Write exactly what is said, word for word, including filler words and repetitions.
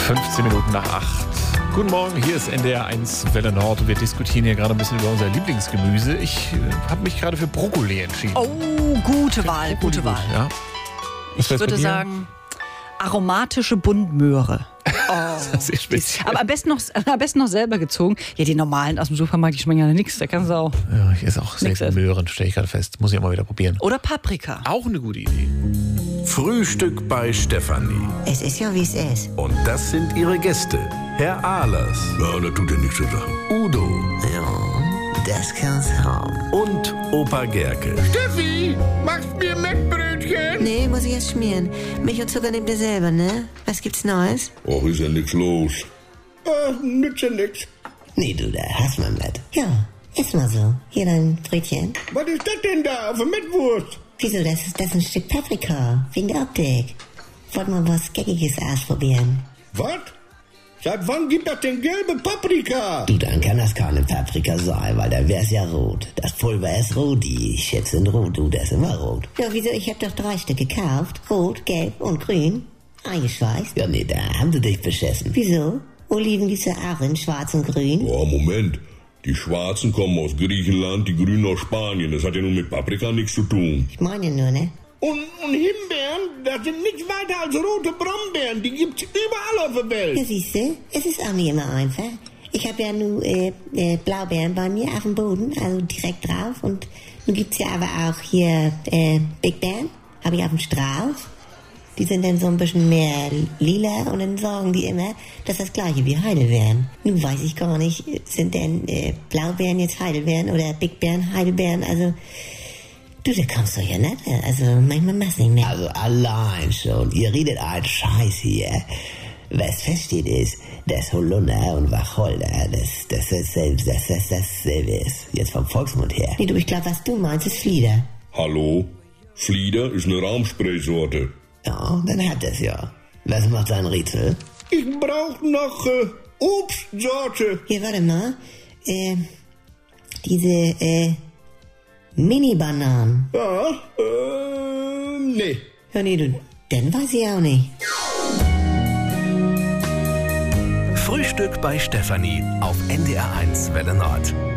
fünfzehn Minuten nach acht. Guten Morgen, hier ist N D R eins Welle Nord und wir diskutieren hier gerade ein bisschen über unser Lieblingsgemüse. Ich äh, habe mich gerade für Brokkoli entschieden. Oh, gute Wahl, Brokkoli gute Wahl. Gut, ja. Ich würde sagen, aromatische Buntmöhre. Oh, das ist speziell. aber am besten, noch, am besten noch selber gezogen. Ja, die normalen aus dem Supermarkt, die schmecken ja nichts. Da kannst du auch. Ja, ich esse auch selten Möhren, stelle ich gerade fest. Muss ich auch mal wieder probieren. Oder Paprika. Auch eine gute Idee. Frühstück bei Stefanie. Es ist ja, wie es ist. Und das sind ihre Gäste. Herr Ahlers. Ja, das tut ja nichts zu sagen. Udo. Ja, das kann's haben. Und Opa Gerke. Steffi, machst mir Mettbrötchen? Nee, muss ich erst schmieren. Milch und Zucker nehmt ihr selber, ne? Was gibt's Neues? Och, ist ja nix los. Ah, nützt ja nix. Nee, du, da hast man das. Ja, ist mal so. Hier dein Brötchen. Was ist das denn da auf der Mettwurst? Wieso, das ist, das ist ein Stück Paprika. Wegen der Optik. Wollt mal was Geckiges ausprobieren. Was? Seit wann gibt das denn gelbe Paprika? Du, dann kann das keine Paprika sein, weil dann wär's ja rot. Das Pulver ist rot, die Chips sind rot, du, das ist immer rot. Ja, wieso? Ich hab doch drei Stück gekauft. Rot, gelb und grün. Eingeschweißt. Ja, nee, da haben sie dich beschissen. Wieso? Oliven gibt's ja auch in schwarz und grün. Oh, Moment. Die Schwarzen kommen aus Griechenland, die Grünen aus Spanien. Das hat ja nun mit Paprika nichts zu tun. Ich meine nur, ne? Und, und Himbeeren, das sind nichts weiter als rote Brombeeren. Die gibt's überall auf der Welt. Ja, siehste, es ist auch nicht immer einfach. Ich habe ja nur äh, äh, Blaubeeren bei mir auf dem Boden, also direkt drauf. Und nun gibt's ja aber auch hier äh, Big Beeren, habe ich auf dem Strauch. Die sind dann so ein bisschen mehr lila und dann sagen die immer, das ist das gleiche wie Heidelbeeren. Nun weiß ich gar nicht, sind denn äh, Blaubeeren jetzt Heidelbeeren oder Big Beeren Heidelbeeren, also... Du, da kommst du ja nicht, also manchmal machst du nicht mehr. Also allein schon, ihr redet einen Scheiß hier. Was feststeht ist, dass Holunder und Wacholder, das, das ist selbst, das, das, dasselbe ist. Jetzt vom Volksmund her. Nee, du, ich glaube, was du meinst, ist Flieder. Hallo? Flieder ist eine Raumspraysorte. Ja, dann hat das ja. Was macht sein Rätsel? Ich brauch noch äh, Obstsorte. Hier, warte mal. Äh, diese, äh, Mini-Bananen. Ja, äh, nee. Ja, nee, du, dann weiß ich auch nicht. Frühstück bei Stefanie auf N D R eins Welle Nord.